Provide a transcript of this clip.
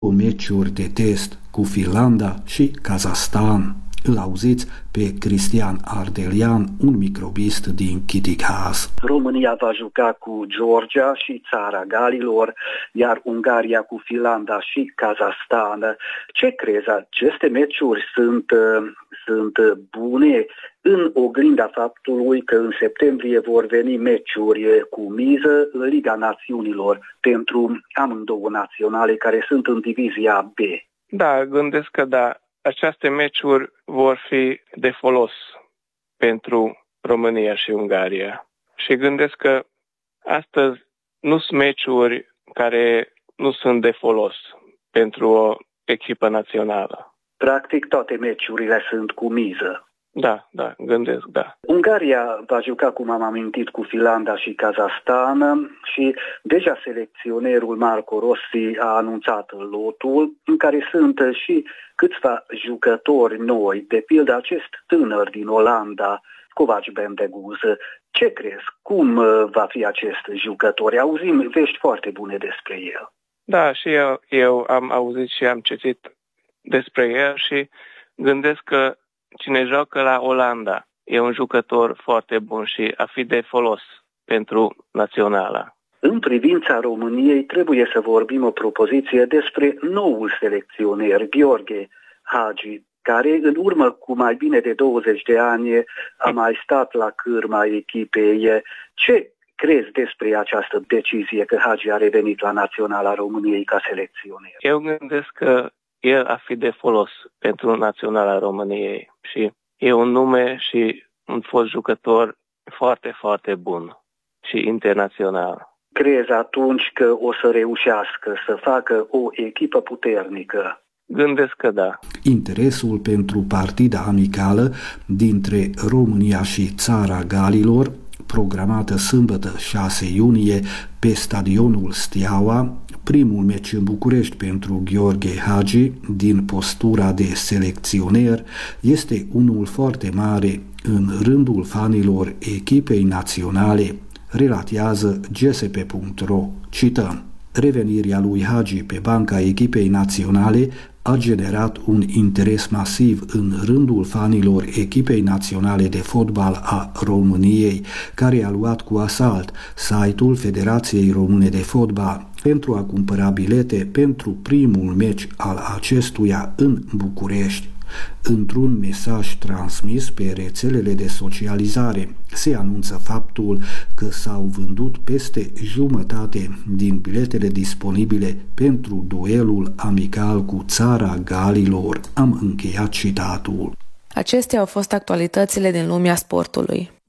meciuri de test cu Finlanda și Kazahstan. Îl auziți pe Cristian Ardelian, un microbist din Chitighaz. România va juca cu Georgia și Țara Galilor, iar Ungaria cu Finlanda și Kazahstan. Ce crezi? Aceste meciuri sunt bune în oglinda faptului că în septembrie vor veni meciuri cu miză în Liga Națiunilor pentru amândouă naționale care sunt în divizia B. Da, gândesc că da. Aceste meciuri vor fi de folos pentru România și Ungaria. Și gândesc că astăzi nu sunt meciuri care nu sunt de folos pentru o echipă națională. Practic toate meciurile sunt cu miză. Da, gândesc, da. Ungaria va juca, cum am amintit, cu Finlanda și Kazahstan și deja selecționerul Marco Rossi a anunțat lotul în care sunt și câțiva jucători noi, de pildă acest tânăr din Olanda, Kovac Bendeguz. Ce crezi? Cum va fi acest jucător? Auzim vești foarte bune despre el. Da, și eu am auzit și am citit despre el și gândesc că cine joacă la Olanda e un jucător foarte bun și a fi de folos pentru naționala. În privința României trebuie să vorbim o propoziție despre noul selecționer, Gheorghe Hagi, care în urmă cu mai bine de 20 de ani a mai stat la cârma echipei. Ce crezi despre această decizie că Hagi a revenit la Naționala României ca selecționer? Eu gândesc că el a fi de folos pentru Naționala României și e un nume și un fost jucător foarte, foarte bun și internațional. Crezi atunci că o să reușească să facă o echipă puternică? Gândesc că da. Interesul pentru partida amicală dintre România și Țara Galilor, programată sâmbătă 6 iunie pe stadionul Steaua, primul meci în București pentru Gheorghe Hagi din postura de selecționer, este unul foarte mare în rândul fanilor echipei naționale, relatează gsp.ro. Cităm: revenirea lui Hagi pe banca echipei naționale a generat un interes masiv în rândul fanilor echipei naționale de fotbal a României, care a luat cu asalt site-ul Federației Române de Fotbal pentru a cumpăra bilete pentru primul meci al acestuia în București. Într-un mesaj transmis pe rețelele de socializare se anunță faptul că s-au vândut peste jumătate din biletele disponibile pentru duelul amical cu Țara Galilor. Am încheiat citatul. Acestea au fost actualitățile din lumea sportului.